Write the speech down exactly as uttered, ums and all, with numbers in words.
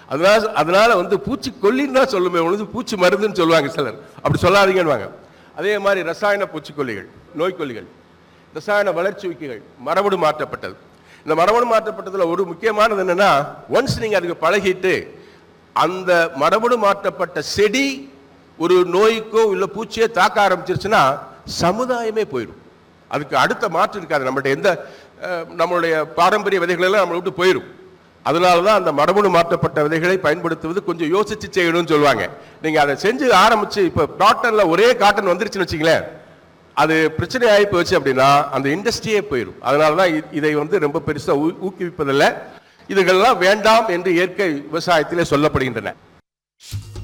அதனால அதனால வந்து பூச்சிக்கொல்லின்னு தான் சொல்லுமே ஒன்று, பூச்சி மருந்துன்னு சொல்லுவாங்க சிலர். அப்படி சொல்லாதீங்கன்னு. அதே மாதிரி ரசாயன பூச்சிக்கொல்லிகள், நோய்க்கொல்லிகள், ரசாயன வளர்ச்சி ஊக்கிகள், மரபணு மாற்றப்பட்டது. இந்த மரபணு மாற்றப்பட்டதுல ஒரு முக்கியமானது என்னன்னா, ஒன்ஸ் நீங்க அதுக்கு பழகிட்டு அந்த மரபணு மாற்றப்பட்ட செடி ஒரு நோய்க்கோ இல்ல பூச்சியோ தாக்க ஆரம்பிச்சிருச்சுன்னா சமுதாயமே போயிடும். அதுக்கு அடுத்த மாற்று இருக்காது. நம்மள்ட்ட எந்த நம்மளுடைய பாரம்பரிய விதைகள் எல்லாம் நம்மளை விட்டு போயிடும். அதனாலதான் அந்த மரபணு மாற்றப்பட்ட விதைகளை பயன்படுத்துவது கொஞ்சம் யோசிச்சு செய்யணும்னு சொல்லுவாங்க. நீங்க அதை செஞ்சு ஆரம்பிச்சு இப்ப காட்டன்ல ஒரே காட்டன் வந்துருச்சுன்னு வச்சுங்களேன், அது பிரச்சனை ஆகி போச்சு அப்படின்னா அந்த இண்டஸ்ட்ரியே போயிடும். அதனாலதான் இதை வந்து ரொம்ப பெருசா ஊக்குவிப்பதில்லை. இதுகள்லாம் வேண்டாம் என்று இயற்கை விவசாயத்திலே சொல்லப்படுகின்றன.